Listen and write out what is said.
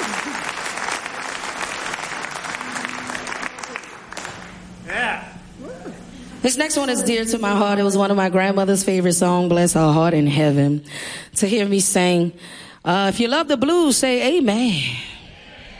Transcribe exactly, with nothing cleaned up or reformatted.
This next one is dear to my heart. It was one of my grandmother's favorite songs, Bless Her Heart in Heaven. To hear me sing, uh, if you love the blues, say amen.